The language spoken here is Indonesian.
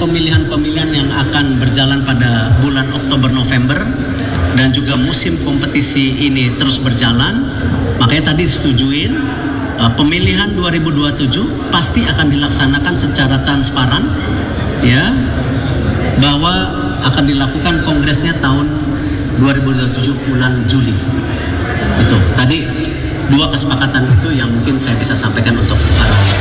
pemilihan-pemilihan yang akan berjalan pada bulan Oktober-November dan juga musim kompetisi ini terus berjalan, makanya tadi disetujuin pemilihan 2027 pasti akan dilaksanakan secara transparan, ya, bahwa akan dilakukan kongresnya tahun 2027 bulan Juli. Itu tadi dua kesepakatan itu yang mungkin saya bisa sampaikan untuk para